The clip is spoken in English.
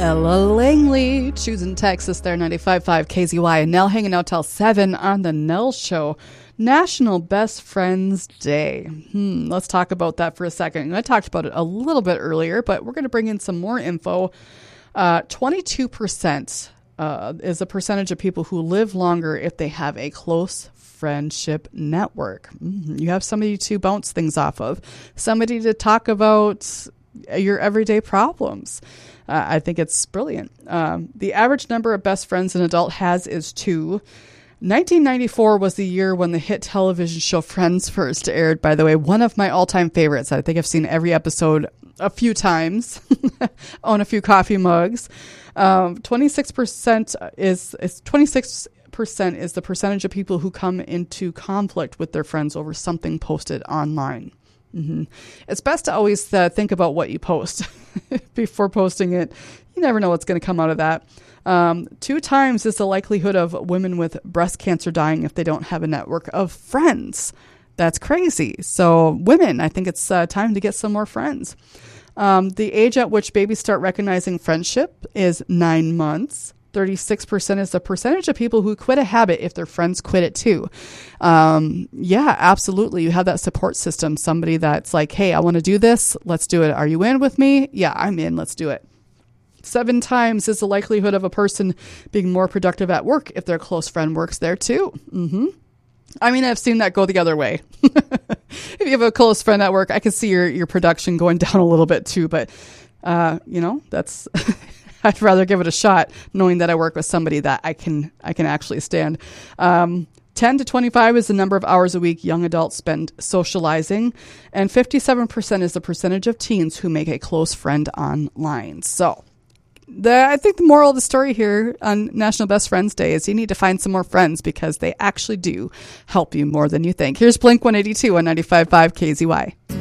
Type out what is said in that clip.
Ella Langley, choosing Texas there, 95.5 KZY. And Nell hanging out till 7 on the Nell Show. National Best Friends Day. Let's talk about that for a second. I talked about it a little bit earlier, but we're going to bring in some more info. 22% is the percentage of people who live longer if they have a close friendship network. You have somebody to bounce things off of, somebody to talk about your everyday problems. I think it's brilliant. The average number of best friends an adult has is 2. 1994 was the year when the hit television show Friends first aired, by the way. One of my all-time favorites. I think I've seen every episode a few times, own a few coffee mugs. 26% is 26% is the percentage of people who come into conflict with their friends over something posted online. It's best to always think about what you post before posting it. You never know what's going to come out of that. 2 times is the likelihood of women with breast cancer dying if they don't have a network of friends. That's crazy. So women, I think it's time to get some more friends. The age at which babies start recognizing friendship is 9 months. 36% is the percentage of people who quit a habit if their friends quit it too. Yeah, absolutely. You have that support system. Somebody that's like, hey, I want to do this. Let's do it. Are you in with me? Yeah, I'm in. Let's do it. 7 times is the likelihood of a person being more productive at work if their close friend works there too. I mean, I've seen that go the other way. If you have a close friend at work, I can see your production going down a little bit too. But, that's... I'd rather give it a shot knowing that I work with somebody that I can actually stand. 10 to 25 is the number of hours a week young adults spend socializing, and 57% is the percentage of teens who make a close friend online. So I think the moral of the story here on National Best Friends Day is you need to find some more friends because they actually do help you more than you think. Here's Blink 182 on 95.5 KZY.